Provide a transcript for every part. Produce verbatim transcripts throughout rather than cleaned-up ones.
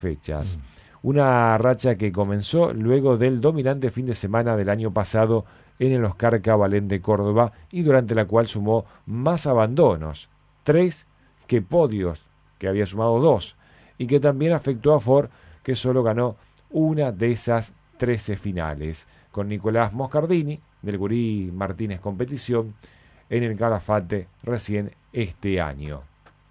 fechas. Una racha que comenzó luego del dominante fin de semana del año pasado en el Oscar Cabalén de Córdoba y durante la cual sumó más abandonos, tres, que podios, que había sumado dos, y que también afectó a Ford, que solo ganó una de esas trece finales, con Nicolás Moscardini, del Gurí Martínez Competición, en el Calafate recién este año.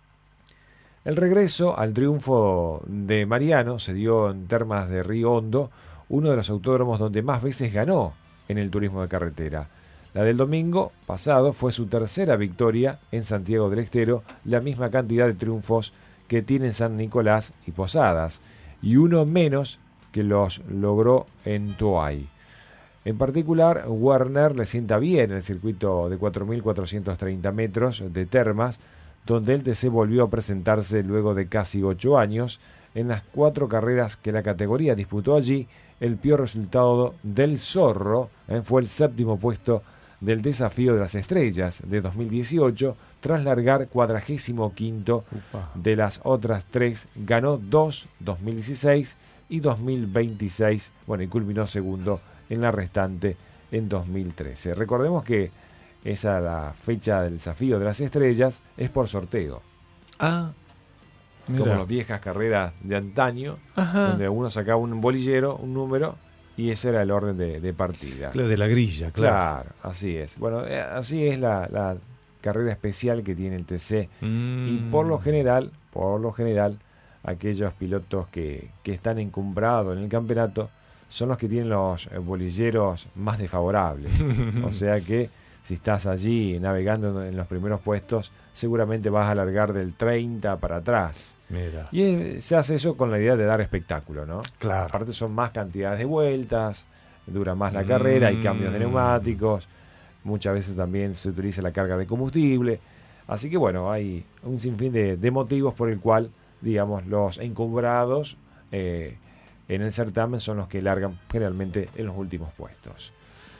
El regreso al triunfo de Mariano se dio en Termas de Río Hondo, uno de los autódromos donde más veces ganó en el turismo de carretera. La del domingo pasado fue su tercera victoria en Santiago del Estero, la misma cantidad de triunfos que tienen San Nicolás y Posadas, y uno menos que los logró en Toay. En particular, Werner le sienta bien el circuito de cuatro mil cuatrocientos treinta metros de Termas, donde el T C volvió a presentarse luego de casi ocho años. En las cuatro carreras que la categoría disputó allí, el peor resultado del Zorro eh, fue el séptimo puesto del Desafío de las Estrellas de dos mil dieciocho, tras largar cuadragésimo quinto de las otras tres. Ganó dos, dos mil dieciséis y dos mil veintiséis, bueno, y culminó segundo en la restante en dos mil trece. Recordemos que esa la fecha del Desafío de las Estrellas es por sorteo. Ah, mira. Como las viejas carreras de antaño, Ajá. donde uno sacaba un bolillero, un número, y ese era el orden de, de partida. Claro, de la grilla, claro. Claro, así es. Bueno, eh, así es la, la carrera especial que tiene el T C. Mm. Y por lo general, por lo general, aquellos pilotos que, que están encumbrados en el campeonato son los que tienen los bolilleros más desfavorables. O sea que si estás allí navegando en los primeros puestos, seguramente vas a alargar del treinta para atrás. Mira. Y eh, se hace eso con la idea de dar espectáculo, ¿no? Claro. Aparte son más cantidades de vueltas, dura más la carrera, hay cambios de neumáticos, muchas veces también se utiliza la carga de combustible. Así que bueno, hay un sinfín de, de motivos por el cual, digamos, los encumbrados eh, en el certamen son los que largan generalmente en los últimos puestos.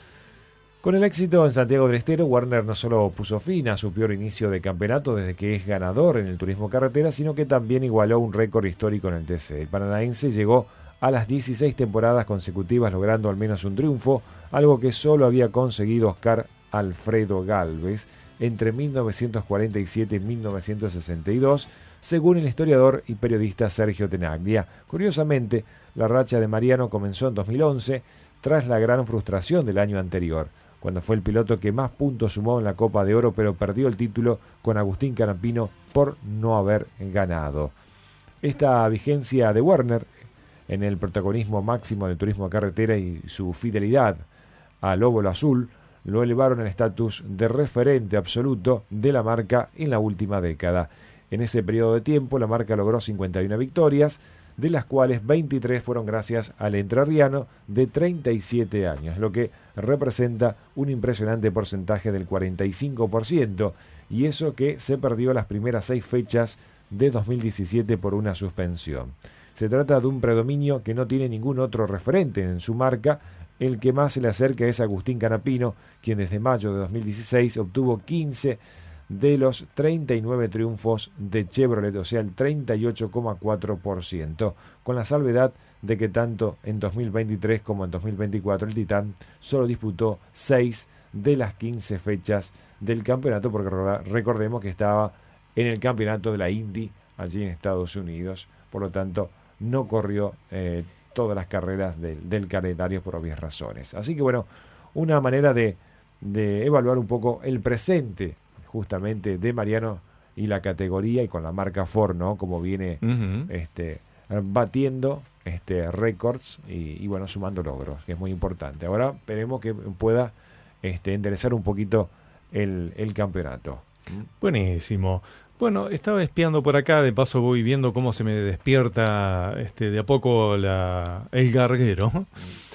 Con el éxito en Santiago del Estero, Werner no solo puso fin a su peor inicio de campeonato desde que es ganador en el turismo carretera, sino que también igualó un récord histórico en el T C. El paranaense llegó a las dieciséis temporadas consecutivas logrando al menos un triunfo, algo que solo había conseguido Oscar Alfredo Gálvez entre mil novecientos cuarenta y siete y mil novecientos sesenta y dos, según el historiador y periodista Sergio Tenaglia. Curiosamente, la racha de Mariano comenzó en dos mil once, tras la gran frustración del año anterior, cuando fue el piloto que más puntos sumó en la Copa de Oro, pero perdió el título con Agustín Canapino por no haber ganado. Esta vigencia de Werner en el protagonismo máximo del turismo de carretera y su fidelidad al óvulo azul lo elevaron al estatus de referente absoluto de la marca en la última década. En ese periodo de tiempo, la marca logró cincuenta y una victorias, de las cuales veintitrés fueron gracias al entrerriano de treinta y siete años, lo que representa un impresionante porcentaje del cuarenta y cinco por ciento, y eso que se perdió las primeras seis fechas de dos mil diecisiete por una suspensión. Se trata de un predominio que no tiene ningún otro referente en su marca. El que más se le acerca es Agustín Canapino, quien desde mayo de dos mil dieciséis obtuvo quince de los treinta y nueve triunfos de Chevrolet, o sea el treinta y ocho coma cuatro por ciento, con la salvedad de que tanto en dos mil veintitrés como en dos mil veinticuatro el Titán solo disputó seis de las quince fechas del campeonato, porque recordemos que estaba en el campeonato de la Indy allí en Estados Unidos, por lo tanto no corrió eh, todas las carreras de, del calendario por obvias razones. Así que bueno, una manera de, de evaluar un poco el presente justamente de Mariano y la categoría, y con la marca Ford, ¿no? Como viene uh-huh. este, batiendo este, récords y, y bueno, sumando logros, que es muy importante. Ahora esperemos que pueda este, enderezar un poquito el, el campeonato. Buenísimo. Bueno, estaba espiando por acá, de paso voy viendo cómo se me despierta este, de a poco la, el garguero. Mm.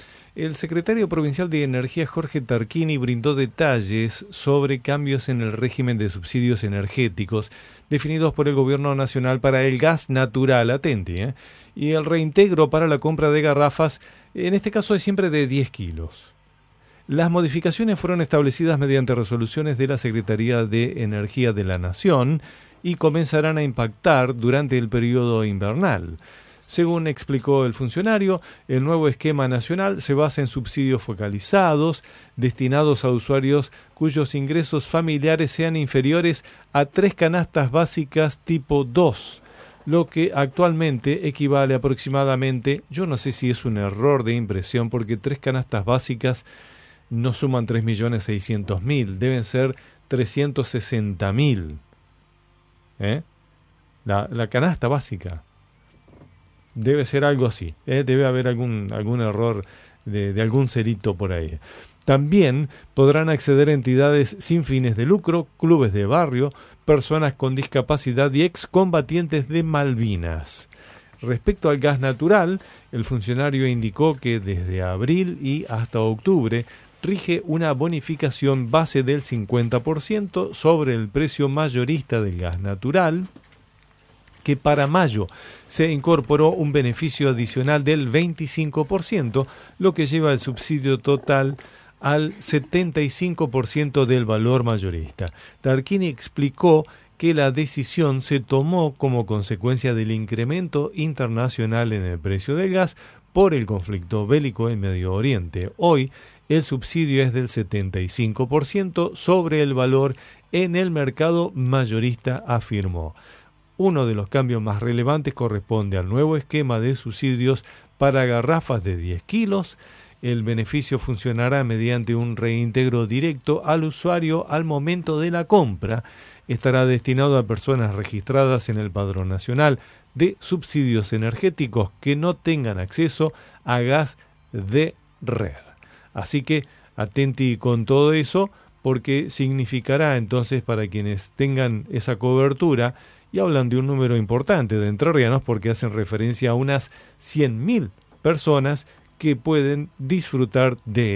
El secretario provincial de Energía, Jorge Tarquini, brindó detalles sobre cambios en el régimen de subsidios energéticos definidos por el Gobierno Nacional para el gas natural, atenti, ¿eh? y el reintegro para la compra de garrafas, en este caso es siempre de diez kilos. Las modificaciones fueron establecidas mediante resoluciones de la Secretaría de Energía de la Nación y comenzarán a impactar durante el periodo invernal. Según explicó el funcionario, el nuevo esquema nacional se basa en subsidios focalizados destinados a usuarios cuyos ingresos familiares sean inferiores a tres canastas básicas tipo dos, lo que actualmente equivale aproximadamente, yo no sé si es un error de impresión, porque tres canastas básicas no suman tres millones seiscientos mil, deben ser trescientos sesenta mil. ¿Eh? La, la canasta básica. Debe ser algo así, ¿eh? Debe haber algún, algún error de, de algún cerito por ahí. También podrán acceder entidades sin fines de lucro, clubes de barrio, personas con discapacidad y excombatientes de Malvinas. Respecto al gas natural, el funcionario indicó que desde abril y hasta octubre rige una bonificación base del cincuenta por ciento sobre el precio mayorista del gas natural, que para mayo se incorporó un beneficio adicional del veinticinco por ciento, lo que lleva el subsidio total al setenta y cinco por ciento del valor mayorista. Tarquini explicó que la decisión se tomó como consecuencia del incremento internacional en el precio del gas por el conflicto bélico en Medio Oriente. Hoy, el subsidio es del setenta y cinco por ciento sobre el valor en el mercado mayorista, afirmó. Uno de los cambios más relevantes corresponde al nuevo esquema de subsidios para garrafas de diez kilos. El beneficio funcionará mediante un reintegro directo al usuario al momento de la compra. Estará destinado a personas registradas en el Padrón Nacional de Subsidios Energéticos que no tengan acceso a gas de red. Así que atenti con todo eso, porque significará entonces para quienes tengan esa cobertura, y hablan de un número importante de entrerrianos porque hacen referencia a unas cien mil personas que pueden disfrutar de